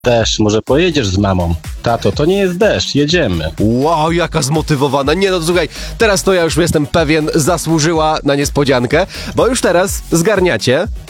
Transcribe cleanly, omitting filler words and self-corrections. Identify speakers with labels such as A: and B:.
A: Deszcz, może pojedziesz z mamą? Tato, to nie jest deszcz, jedziemy.
B: Wow, jaka zmotywowana. Nie no, słuchaj, teraz to ja już jestem pewien, zasłużyła na niespodziankę, bo już teraz zgarniacie